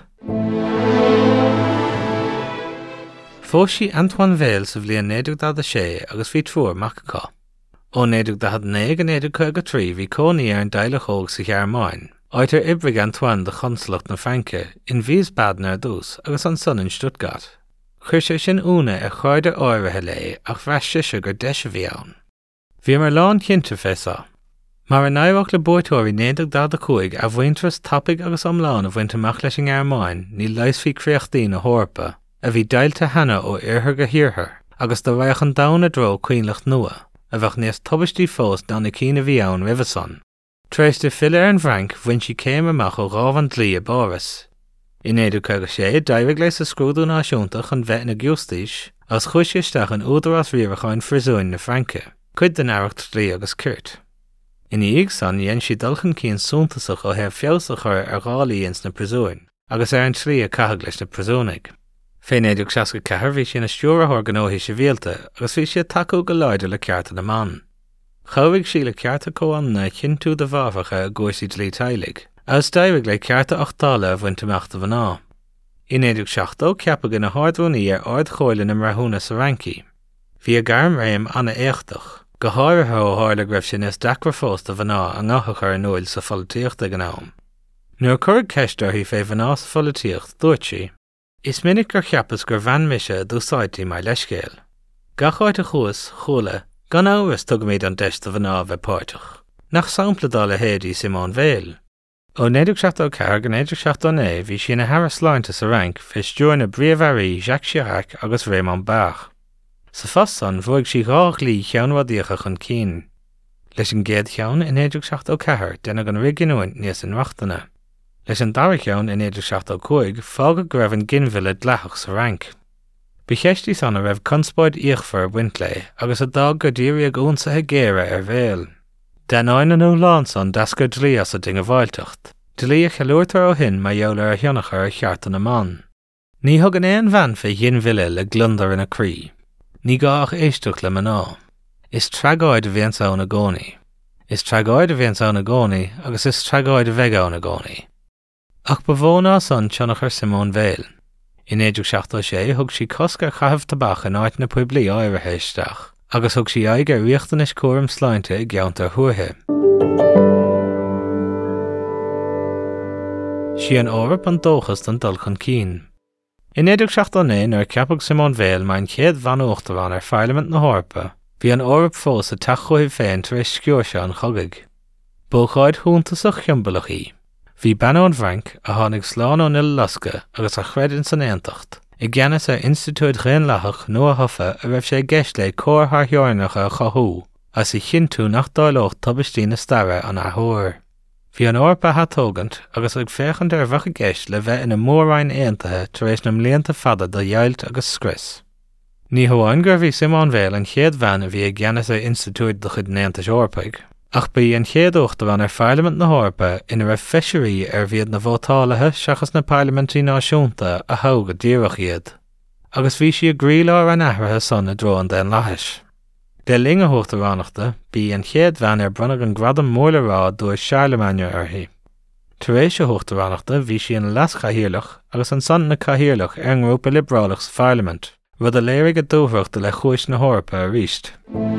Fós sí Antoine Weil sa bhliain néadúg dá sé agus bhí trúr macacá. Ó néadúg dá néag a néadúg chuig a trí bhí cónaí ar an dteaghlach óg sa chearmáin, áitar ibrigh Antoine de chonsalacht na Franca in Wiesbaden ar dús agus an son in Stuttgart. Chuir sé sin úna a cháidir áirithe lé ach bheith siise gur deis a bhí ann. Bhí mar lán cinnte fesa. Mar an éireach le buaiteoirí néadúg dá a chuig a bhaintras tapig agus amláin a bhaint amach leis an Gearmáin ní leisfí creachtaí na Hórpa, a bhí dailte hena ó iarthar go hiorthar, agus do bhaich an damna dro cuinlacht nua, a bheith níos tobistí fós dan na cína bhí ann riveson. Tréis de fill ar an Frank bhain si céim amach ó rábhan dlí a Boris. I néadúg chuig sé daimhigh leis a scrúdú náisiúntaach an bheith na giústais, as chuis isteach an údarás riamhachain frisúin na Franca, cuid den aircht dlí agus cuirt. In íag san dhéann si dulchan cín súntasach ó hebh feosach ar ar gálaíons na prisúin, agus ar an trí a cathag leis na prisúnig. Féin éadúg seasca cethir bhí sin na stiúrathir gnóthaí sivíalta, agus bhí si taú go láidir le cearta na man. Chomhaigh sí le cearta comhain na chinú de bháfacha a gcuasaí dlí teaghlaigh, agus daimhigh le cearta achtála a bhaint amach do bhaná. In éadúg seachtó ceappa go na háardúnaí ar ard chóile na marthúna sa rancí. Bhí a garm réim anna éachtach, go háirithe ó hála greibh sin is dacra fós do bhaná a ngachach ar an uail sa folaíochta go nám. Nuair chuir ceistar hí fé bhaná sa folaíocht dúirt si, is minic gur cheappas gur bhain mise dúsáidtí mai leiscéal. Gacháid a chuas, chola, gan áras tugamíid an deis do bhaná bheith páirteach, nach sampladá le héadí Simón Weil. Ó néadúg seachtó ceathair go néadúg seachtó né bhí sin na Harris sláinte sa rank fis dúir na bríomhairí Jacques Chirac agus Raymond Barre. Sa fossan bhuaigh si gách lí cheanhádíocha chun cín. Leis an géad cheann in éadúg seachtó ceathair déna an riginúint níos an reachtainna. Leis an dara cheann in éadúg seachtó cuaig fágad go raibh an ginmhile dleachach sa rank. Bichéistí sanna raibh conspóid íochfar buint lé agus a dag go ddírí ag únsathe géire ar bhéal. Den áin an óláán san dascar dlí as a dinge bhailteacht. Dlí a cheúirtar ó hin mai dheolar a thionachar a cheartan na man. Ní thug an éon bhean fé dhinmhile le glundar ina crí. Ní gách éisteach le maná. Is treagáid a bhéon ann na gcónaí. Is treagáid a bhéon ann na gcónaí agus is treagáid a bheith ann na gcónaí. Ach ba bhóná san tionachar Simón Weil. In éadúg seachtó sé thug sí cosca chathmh tabach in áit na puiblií áirithe isteach, agus thug sí aige riachtanis cuairm sláinte i gceantar thuaithe. Sí an árap an dóchas don dulchan cín. In éadúg seachtó né nuair ceapag Simón Weil mai an chéad bhean uachtarán ar Feirlimint na Hórpa, bhí an árap fós a tachuibh féin tar éis sciúir se an chogaigh. Bócháid thúntasach chiombalachí. Bhí Banón Frank a tháinig slán ó nil lasca agus a chreidann san Aontacht. I gceannas ar Institúid Ghaonlathach nua thofa a raibh sé gceist le cóirththeoirneacha a chathú, as i chinú nach dáileocht tubaistí na staire an athúir. Bhí an árpa hatógant agus ag féchant ar bhacha gceist le bheith ina mórráin aontathe tar éis na mblianta fada do dheilt agus scris. Ní hamháin gur bhí Simón Weil an chéad bhean a bhí ag gceannas ar Institúid do chud Néantais Eorpaig, ach bí an chéadúachtar an ar Parliament na Hórpa ina raibh feisirí ar bhíad na bhótálathe seachas na Parlamentí náisiúnta a thóg díreach iad, agus bhí si a grílear an ahrathe son a drón den leithis. De linge hoogtewanachta bí an chéad bhean ar brunach an gradam móla rá dúir Charlemagne arthaí. Taréis hoogtewanachta bhí si an las chathaoirleach agus an son na chathaoirleach ar an grúpa liberálachs Parliament, rud a léirigh a dúbhreachta le chúis na Hórpa a ríist.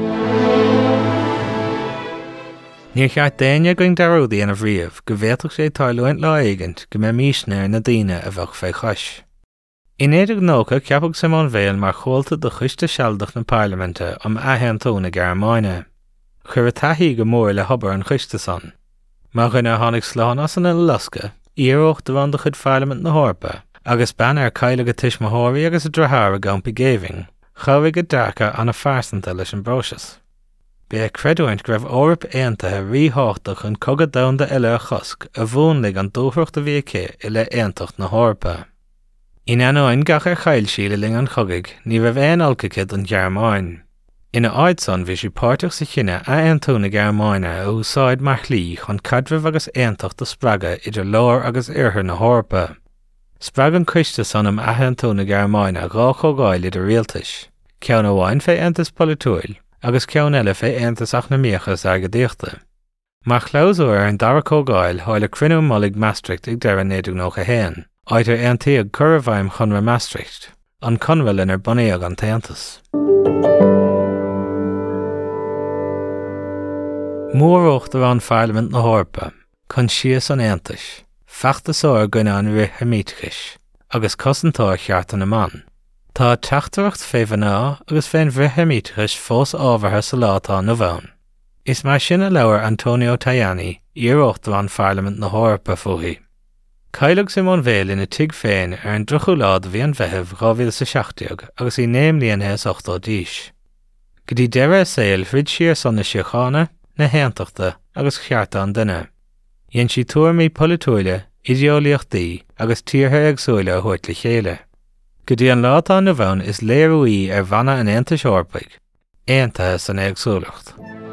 Níor cheart daine going darúdaí an a bhríomh go bhhéadach sé tarlúint le éigent go mé mísne ar na daine a bheadh fé chais. In éidir nócha ceapag Simón Weil mar chomhalta do chuiste sealdach na Parlamente am atheantóna Gearmáine. Chur a taithí go mór le hobar an chuiste san. Má chuna tháinig sláán as an na lasca, íocht do bhain do chud Parliament na Hórpa, agus ban ar caile go tismóthirí agus a drothar a gampi géiving, choigh go deacha an a farsanta leis an bróseas. Bé a creadúint go raibh órap aontaithe rítháchtach an cogad domhanda eile a chosc a bhúnlaigh an dúthreacht a bhí ché i le aontacht na Hórpa. In anóin gach ar chail síle ling an chogaigh, ní raibh éon alcacid an Gearmáin. Ina áid son bhí sí páirteach sa chinne a aontóna Gearmáine a úsáid mar chlí chun cadribh agus aontacht a spraga idir leor agus iarthar na Hórpa. Sprag an cuiste san am atheantóna Gearmáine gá chogáil idir rialtais. Ceann amháin fé aontas politúil, agus ceann eile fé aontas ach na míochas ar go díochta. Mar chlósú ar an dara chogáil háile crinú mollig Maastricht ag deire néadú nócha héan. Aidir antíag curvhaim chunra Maastricht, an conbhfuil ar bunaíag an taontas. Mórócht ar an Parliament na Hórpa, chun sios an aontais, feachtas óir gine an rith míteachis, agus cosantáir cheartan na man. Tá teachtareacht féhaná agus féin rith míteachis fós ábhartha sa látá na bhain. Is mar sin a leabhar Antonio Tajani, íocht ar an Parliament na Hórpa fuaí. Cailg Simón Weil ina tig féin ar an drochulád bhí an bheitheh rábhíle sa seachtaíag agus í néim líon hés ochtó díis. Go dtí deire saoil frid siar son na siochána, na héantachta agus chearta an duine. Dhéann si tuairimí politúile, ideolaíochtaí agus tíortha agsúile a thuirt le chéile. Go dtí an látá na bhain is léireúí ar bhana an aontais orpaig, aontaithe san agsúlacht.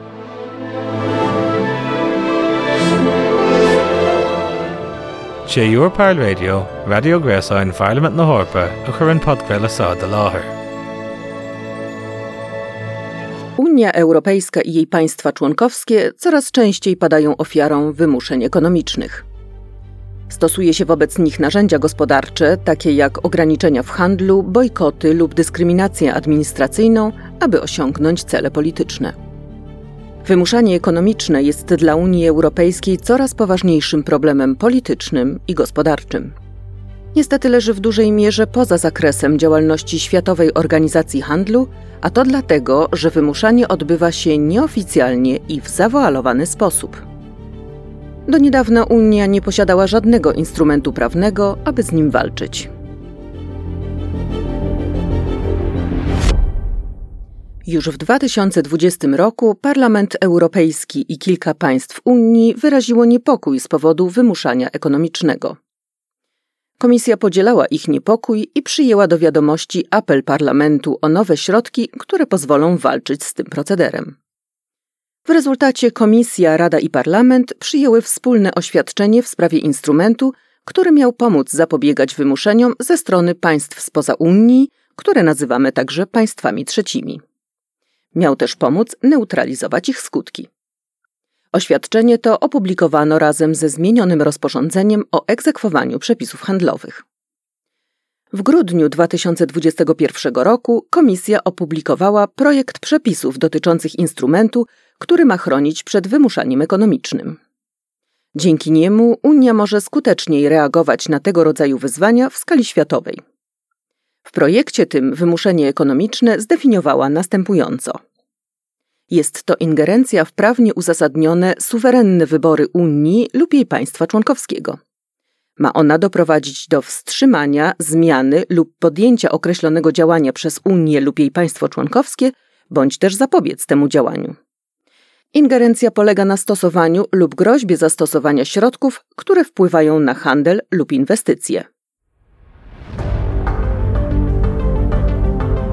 sé Europar Radio, Radio Gréasáin Parliament na Hórpa a chur an podcréile sa de láthair. Unia Europejska i jej państwa członkowskie coraz częściej padają ofiarą wymuszeń ekonomicznych. Stosuje się wobec nich narzędzia gospodarcze, takie jak ograniczenia w handlu, bojkoty lub dyskryminację administracyjną, aby osiągnąć cele polityczne. Wymuszanie ekonomiczne jest dla Unii Europejskiej coraz poważniejszym problemem politycznym i gospodarczym. Niestety leży w dużej mierze poza zakresem działalności Światowej Organizacji Handlu, a to dlatego, że wymuszanie odbywa się nieoficjalnie i w zawoalowany sposób. Do niedawna Unia nie posiadała żadnego instrumentu prawnego, aby z nim walczyć. Już w dwa tysiące dwudziestym roku Parlament Europejski i kilka państw Unii wyraziło niepokój z powodu wymuszania ekonomicznego. Komisja podzielała ich niepokój i przyjęła do wiadomości apel Parlamentu o nowe środki, które pozwolą walczyć z tym procederem. W rezultacie Komisja, Rada i Parlament przyjęły wspólne oświadczenie w sprawie instrumentu, który miał pomóc zapobiegać wymuszeniom ze strony państw spoza Unii, które nazywamy także państwami trzecimi. Miał też pomóc neutralizować ich skutki. Oświadczenie to opublikowano razem ze zmienionym rozporządzeniem o egzekwowaniu przepisów handlowych. W grudniu dwa tysiące dwudziestego pierwszego roku Komisja opublikowała projekt przepisów dotyczących instrumentu, który ma chronić przed wymuszaniem ekonomicznym. Dzięki niemu Unia może skuteczniej reagować na tego rodzaju wyzwania w skali światowej. W projekcie tym wymuszenie ekonomiczne zdefiniowała następująco. Jest to ingerencja w prawnie uzasadnione, suwerenne wybory Unii lub jej państwa członkowskiego. Ma ona doprowadzić do wstrzymania, zmiany lub podjęcia określonego działania przez Unię lub jej państwo członkowskie, bądź też zapobiec temu działaniu. Ingerencja polega na stosowaniu lub groźbie zastosowania środków, które wpływają na handel lub inwestycje.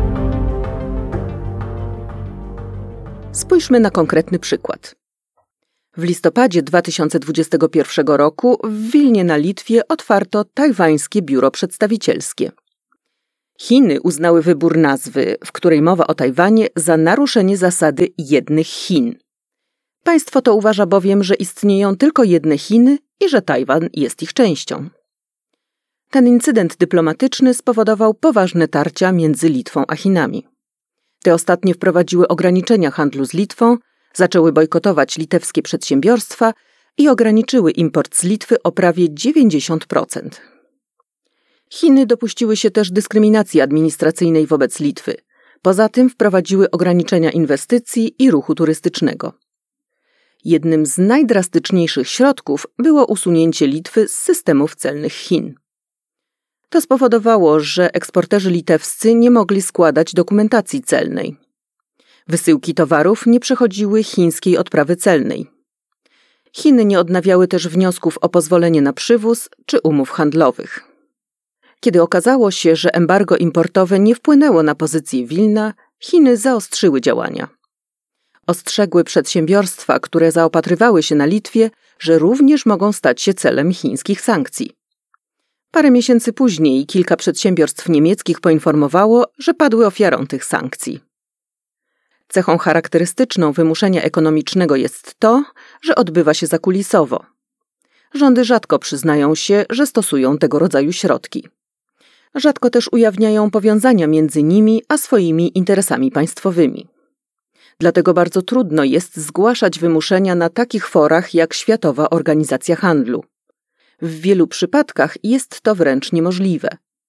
Spójrzmy na konkretny przykład. W listopadzie dwa tysiące dwudziestego pierwszego roku w Wilnie na Litwie otwarto tajwańskie biuro przedstawicielskie. Chiny uznały wybór nazwy, w której mowa o Tajwanie, za naruszenie zasady jednych Chin. Państwo to uważa bowiem, że istnieją tylko jedne Chiny i że Tajwan jest ich częścią. Ten incydent dyplomatyczny spowodował poważne tarcia między Litwą a Chinami. Te ostatnie wprowadziły ograniczenia handlu z Litwą, zaczęły bojkotować litewskie przedsiębiorstwa i ograniczyły import z Litwy o prawie dziewięćdziesiąt procent. Chiny dopuściły się też dyskryminacji administracyjnej wobec Litwy. Poza tym wprowadziły ograniczenia inwestycji i ruchu turystycznego. Jednym z najdrastyczniejszych środków było usunięcie Litwy z systemów celnych Chin. To spowodowało, że eksporterzy litewscy nie mogli składać dokumentacji celnej. Wysyłki towarów nie przechodziły chińskiej odprawy celnej. Chiny nie odnawiały też wniosków o pozwolenie na przywóz czy umów handlowych. Kiedy okazało się, że embargo importowe nie wpłynęło na pozycję Wilna, Chiny zaostrzyły działania. Ostrzegły przedsiębiorstwa, które zaopatrywały się na Litwie, że również mogą stać się celem chińskich sankcji. Parę miesięcy później kilka przedsiębiorstw niemieckich poinformowało, że padły ofiarą tych sankcji. Cechą charakterystyczną wymuszenia ekonomicznego jest to, że odbywa się zakulisowo. Rządy rzadko przyznają się, że stosują tego rodzaju środki. Rzadko też ujawniają powiązania między nimi a swoimi interesami państwowymi. Dlatego bardzo trudno jest zgłaszać wymuszenia na takich forach jak Światowa Organizacja Handlu. W wielu przypadkach jest to wręcz niemożliwe.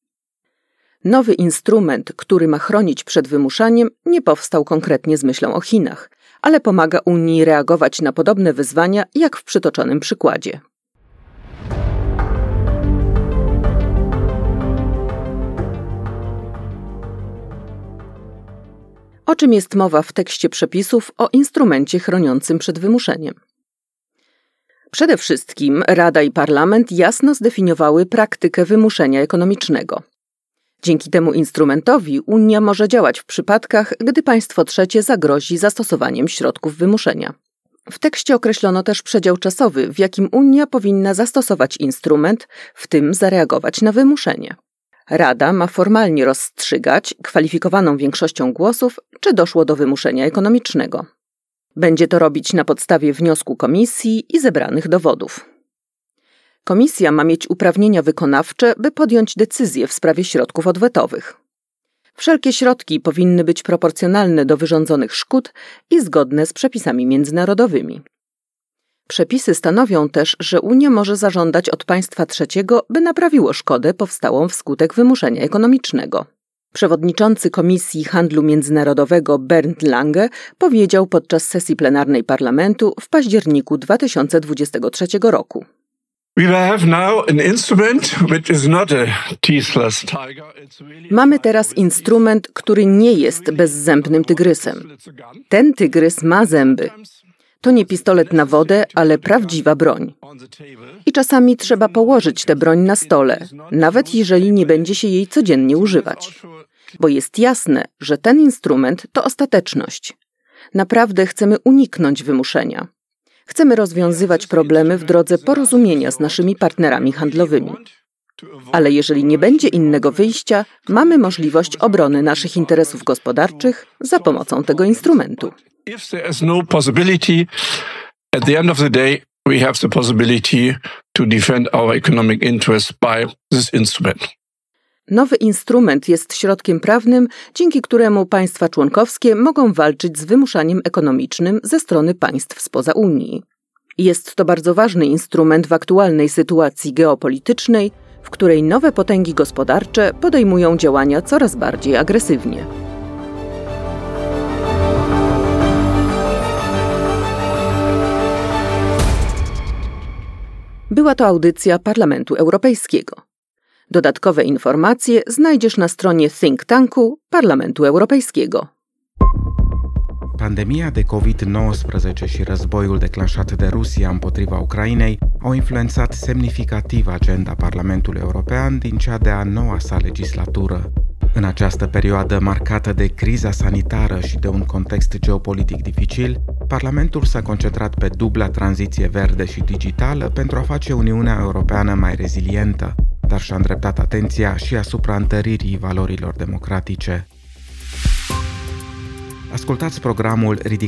Nowy instrument, który ma chronić przed wymuszaniem, nie powstał konkretnie z myślą o Chinach, ale pomaga Unii reagować na podobne wyzwania, jak w przytoczonym przykładzie. O czym jest mowa w tekście przepisów o instrumencie chroniącym przed wymuszeniem? Przede wszystkim Rada i Parlament jasno zdefiniowały praktykę wymuszenia ekonomicznego. Dzięki temu instrumentowi Unia może działać w przypadkach, gdy państwo trzecie zagrozi zastosowaniem środków wymuszenia. W tekście określono też przedział czasowy, w jakim Unia powinna zastosować instrument, w tym zareagować na wymuszenie. Rada ma formalnie rozstrzygać kwalifikowaną większością głosów, czy doszło do wymuszenia ekonomicznego. Będzie to robić na podstawie wniosku Komisji i zebranych dowodów. Komisja ma mieć uprawnienia wykonawcze, by podjąć decyzję w sprawie środków odwetowych. Wszelkie środki powinny być proporcjonalne do wyrządzonych szkód i zgodne z przepisami międzynarodowymi. Przepisy stanowią też, że Unia może zażądać od państwa trzeciego, by naprawiło szkodę powstałą wskutek wymuszenia ekonomicznego. Przewodniczący Komisji Handlu Międzynarodowego Bernd Lange powiedział podczas sesji plenarnej Parlamentu w październiku dwa tysiące dwudziestego trzeciego roku. Mamy teraz instrument, który nie jest bezzębnym tygrysem. Ten tygrys ma zęby. To nie pistolet na wodę, ale prawdziwa broń. I czasami trzeba położyć tę broń na stole, nawet jeżeli nie będzie się jej codziennie używać. Bo jest jasne, że ten instrument to ostateczność. Naprawdę chcemy uniknąć wymuszenia. Chcemy rozwiązywać problemy w drodze porozumienia z naszymi partnerami handlowymi. Ale jeżeli nie będzie innego wyjścia, mamy możliwość obrony naszych interesów gospodarczych za pomocą tego instrumentu. If there is no possibility, at the end of the day, we have the possibility to defend our economic interests by this instrument. Nowy instrument jest środkiem prawnym, dzięki któremu państwa członkowskie mogą walczyć z wymuszaniem ekonomicznym ze strony państw spoza Unii. Jest to bardzo ważny instrument w aktualnej sytuacji geopolitycznej, w której nowe potęgi gospodarcze podejmują działania coraz bardziej agresywnie. Była to audycja Parlamentu Europejskiego. Dodatkowe informacje znajdziesz na stronie think tanku Parlamentu Europejskiego. Pandemia de covid nouăsprezece și războiul declanșat de Rusia împotriva Ucrainei au influențat semnificativ agenda Parlamentului European din cea de-a noua sa legislatură. În această perioadă marcată de criza sanitară și de un context geopolitic dificil, Parlamentul s-a concentrat pe dubla tranziție verde și digitală pentru a face Uniunea Europeană mai rezilientă, dar și-a îndreptat atenția și asupra întăririi valorilor democratice. Ascultați programul Ridicat